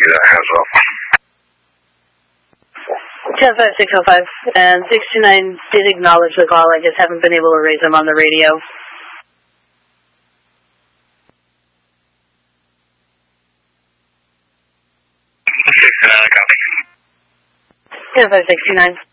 hands up. 10605 and 629 did acknowledge the call. I just haven't been able to raise them on the radio. 629, copy. 10629.